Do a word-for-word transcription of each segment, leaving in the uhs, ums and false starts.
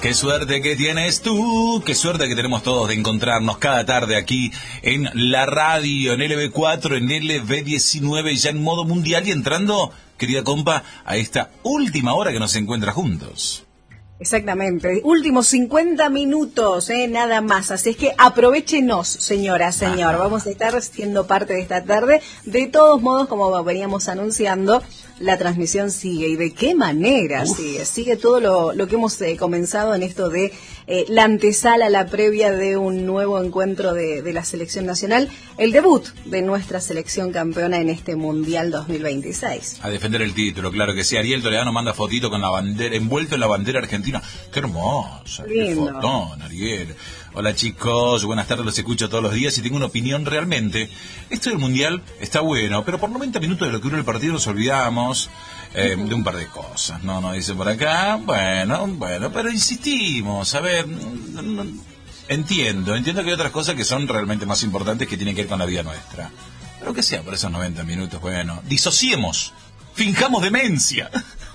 Qué suerte que tienes tú, qué suerte que tenemos todos de encontrarnos cada tarde aquí en la radio, en L B cuatro, en L B diecinueve, ya en modo mundial y entrando, querida compa, a esta última hora que nos encuentra juntos. Exactamente, últimos cincuenta minutos, eh, nada más, así es que aprovéchenos, señora, señor, Ajá. Vamos a estar siendo parte de esta tarde. De todos modos, como veníamos anunciando, la transmisión sigue, y de qué manera Uf. sigue, sigue todo lo, lo que hemos eh, comenzado en esto de eh, la antesala, la previa de un nuevo encuentro de, de la selección nacional, el debut de nuestra selección campeona en este Mundial dos mil veintiséis. A defender el título, claro que sí. Ariel Toledano manda fotito con la bandera, envuelto en la bandera argentina. Qué hermosa, qué Lindo. fotón, Ariel. Hola chicos, buenas tardes, los escucho todos los días y tengo una opinión realmente. Esto del Mundial está bueno, pero por noventa minutos de lo que duró el partido nos olvidamos eh, de un par de cosas. No, no dice por acá, bueno, bueno, pero insistimos, a ver, no, no, entiendo, entiendo que hay otras cosas que son realmente más importantes que tienen que ver con la vida nuestra. Pero que sea por esos noventa minutos, bueno, disociemos, finjamos demencia.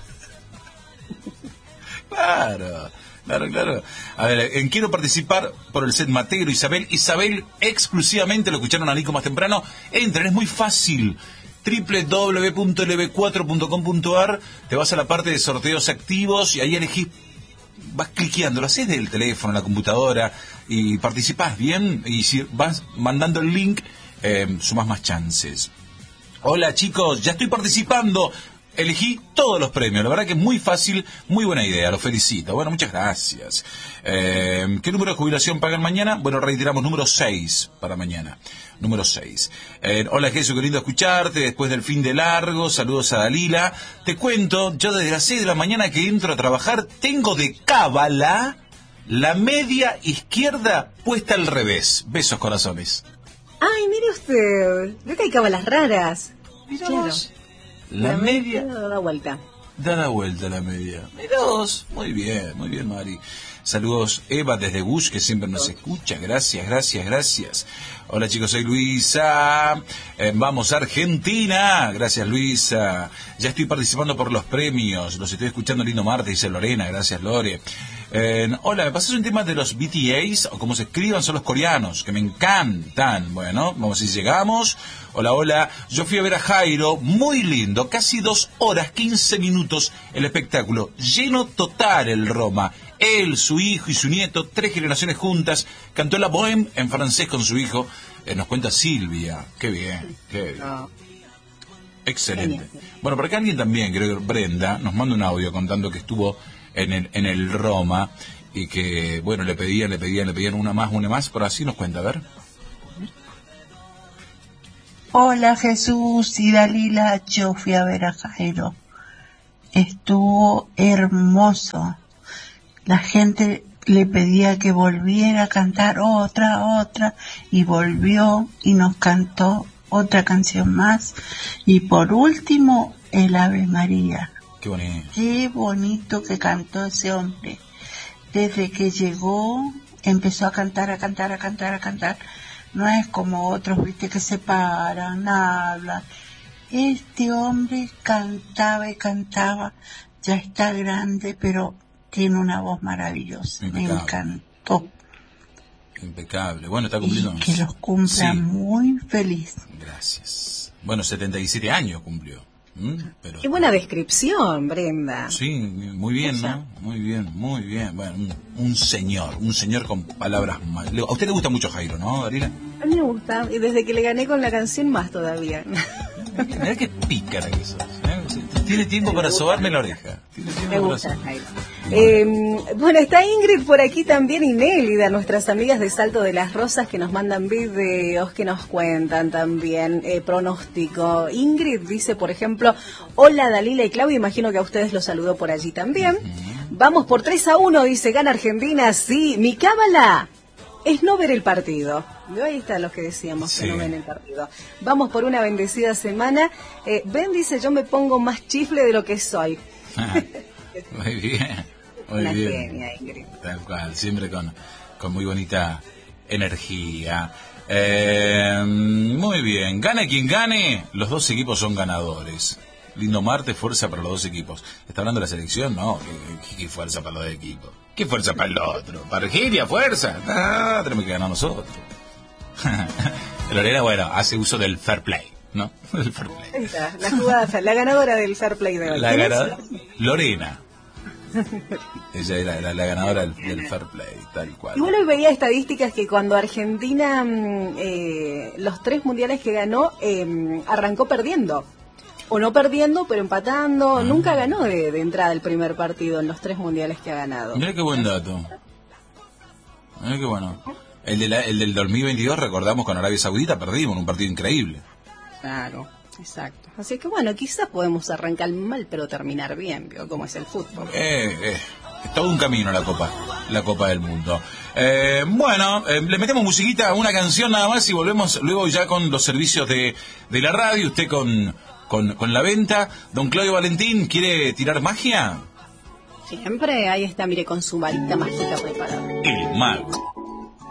Claro, claro, claro. A ver, en quiero participar por el set Mateo, Isabel. Isabel, exclusivamente, lo escucharon a Nico más temprano. Entren, es muy fácil. doble u doble u doble u punto l b cuatro punto com punto a r. Te vas a la parte de sorteos activos y ahí elegís, vas cliqueando, lo haces del teléfono, la computadora y participás bien. Y si vas mandando el link, eh, sumás más chances. Hola chicos, ya estoy participando. Elegí todos los premios, la verdad que es muy fácil, muy buena idea, los felicito. Bueno, muchas gracias. Eh, ¿Qué número de jubilación pagan mañana? Bueno, reiteramos, número seis para mañana. Número seis. Eh, hola Jesús, qué lindo escucharte después del fin de largo. Saludos a Dalila. Te cuento, yo desde las seis de la mañana que entro a trabajar, tengo de cábala la media izquierda puesta al revés. Besos, corazones. Ay, mire usted, veo que hay cábalas raras. Mirá Claro. vos. La, la media... Da la vuelta. Da la vuelta la media. Mirá vos. Muy bien, muy bien, Mari. Saludos, Eva, desde Bush, que siempre nos escucha. Gracias, gracias, gracias. Hola, chicos, soy Luisa. Eh, vamos, Argentina. Gracias, Luisa. Ya estoy participando por los premios. Los estoy escuchando, lindo martes, dice Lorena. Gracias, Lore. Eh, hola, ¿me pasas un tema de los B T As? O como se escriban, son los coreanos, que me encantan. Bueno, vamos a ver si llegamos. Hola, hola. Yo fui a ver a Jairo, muy lindo, casi dos horas, quince minutos el espectáculo. Lleno total el Roma. Él, su hijo y su nieto, tres generaciones juntas. Cantó la Bohème en francés con su hijo. Eh, nos cuenta Silvia. Qué bien, qué bien. No. Excelente. Bueno, por acá alguien también, creo que Brenda, nos manda un audio contando que estuvo en el, en el Roma y que, bueno, le pedían, le pedían, le pedían una más, una más, por así nos cuenta, a ver. Hola Jesús y Dalila, yo fui a ver a Jairo. Estuvo hermoso. La gente le pedía que volviera a cantar otra, otra, y volvió y nos cantó otra canción más. Y por último, el Ave María. Qué bonito. Qué bonito que cantó ese hombre. Desde que llegó, empezó a cantar, a cantar, a cantar, a cantar. No es como otros, viste, que se paran, hablan. Este hombre cantaba y cantaba. Ya está grande, pero tiene una voz maravillosa. Impecable. Me encantó. Impecable. Bueno, está cumpliendo. Y que los cumpla Sí. muy feliz. Gracias. Bueno, setenta y siete años cumplió. ¿Mm? Pero... Qué buena descripción, Brenda. Sí, muy bien, ¿no? Muy bien, muy bien. Bueno, un, un señor, un señor con palabras más. A usted le gusta mucho Jairo, ¿no, Darila? A mí me gusta, y desde que le gané con la canción más todavía. Mirá qué pícara que sos. ¿eh? Tiene tiempo para sobarme la oreja. Tiene tiempo Me para gusta, so- Jairo. Eh, bueno, está Ingrid por aquí también y Nélida, nuestras amigas de Salto de las Rosas que nos mandan videos, que nos cuentan también eh, pronóstico. Ingrid dice, por ejemplo, hola Dalila y Claudia, imagino que a ustedes los saludó por allí también. Uh-huh. Vamos por tres a uno, dice, gana Argentina, sí. Mi cábala es no ver el partido. Ahí están los que decíamos, sí, que no ven el partido. Vamos por una bendecida semana. Eh, Ben dice, yo me pongo más chifle de lo que soy. Ah, muy bien, muy una bien. Genia, Ingrid. Tal cual, siempre con, con muy bonita energía. Eh, muy bien, gane quien gane, los dos equipos son ganadores. Lindo martes, fuerza para los dos equipos. ¿Está hablando de la selección? No, qué, qué fuerza para los dos equipos. ¿Qué fuerza para el otro? ¿Para Argelia, fuerza? Ah, tenemos que ganar nosotros. Lorena, bueno, hace uso del fair play, ¿no? El fair play. Ahí está, la jugada, la ganadora del fair play de hoy. La ganadora, Lorena. Ella era la, la ganadora del, del fair play, tal cual. Igual hoy veía estadísticas que cuando Argentina, eh, los tres mundiales que ganó, eh, arrancó perdiendo. O no perdiendo, pero empatando. Mm. Nunca ganó de, de entrada el primer partido en los tres mundiales que ha ganado. Mira qué buen dato. Mira qué bueno. El, de la, el del dos mil veintidós, recordamos, con Arabia Saudita perdimos en un partido increíble. Claro, exacto. Así que bueno, quizás podemos arrancar mal, pero terminar bien, ¿vio? Como es el fútbol. Eh, eh, es todo un camino la Copa, la Copa del Mundo. Eh, bueno, eh, le metemos musiquita, una canción nada más y volvemos luego ya con los servicios de, de la radio. Usted con, con, con la venta. Don Claudio Valentín, ¿quiere tirar magia? Siempre, ahí está, mire, con su varita mágica preparada. El mago.